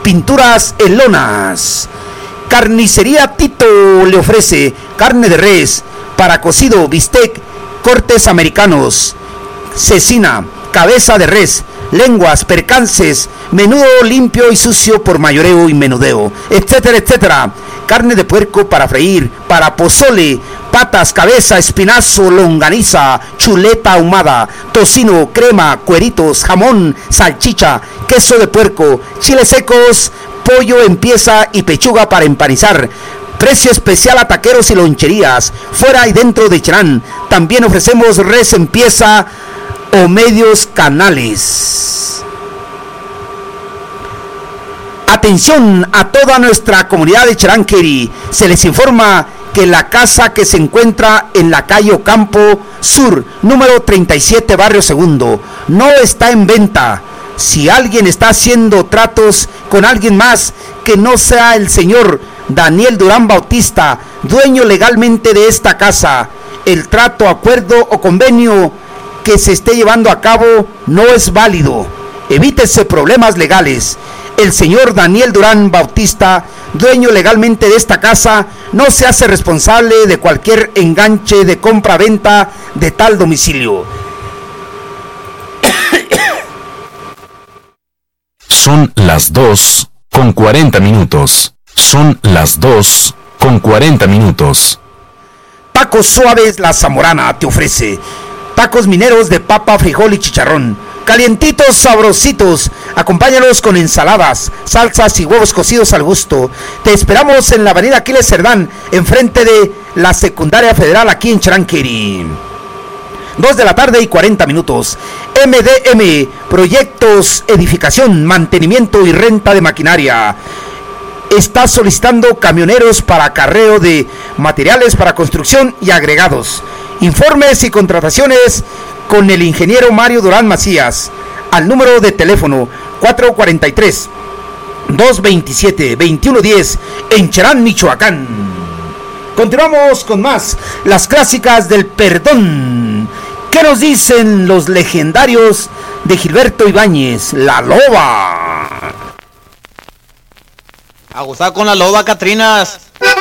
pinturas en lonas. Carnicería Tito le ofrece carne de res para cocido, bistec, cortes americanos, cecina, cabeza de res, lenguas, percances, menudo limpio y sucio por mayoreo y menudeo, etcétera, etcétera. Carne de puerco para freír, para pozole, patas, cabeza, espinazo, longaniza, chuleta ahumada, tocino, crema, cueritos, jamón, salchicha, queso de puerco, chiles secos, pollo en pieza y pechuga para empanizar. Precio especial a taqueros y loncherías, fuera y dentro de Cherán. También ofrecemos res en pieza o medios canales. Atención a toda nuestra comunidad de Cheranqueri. Se les informa que la casa que se encuentra en la calle Ocampo Sur, número 37, barrio Segundo, no está en venta. Si alguien está haciendo tratos con alguien más que no sea el señor Daniel Durán Bautista, dueño legalmente de esta casa, el trato, acuerdo o convenio que se esté llevando a cabo no es válido. Evítese problemas legales. El señor Daniel Durán Bautista, dueño legalmente de esta casa, no se hace responsable de cualquier enganche de compra-venta de tal domicilio. Son las 2:40. Son las 2:40. Tacos Suaves La Zamorana te ofrece tacos mineros de papa, frijol y chicharrón, calientitos, sabrositos. Acompáñalos con ensaladas, salsas y huevos cocidos al gusto. Te esperamos en la avenida Aquiles Cerdán, enfrente de la Secundaria Federal, aquí en Cheranqueri. 2:40 p.m. MDM, proyectos, edificación, mantenimiento y renta de maquinaria. Está solicitando camioneros para acarreo de materiales para construcción y agregados. Informes y contrataciones con el ingeniero Mario Durán Macías al número de teléfono 443-227-2110 en Cherán, Michoacán. Continuamos con más, las clásicas del perdón. ¿Qué nos dicen los legendarios de Gilberto Ibáñez, La Loba? A gozar con la loba, Catrinas.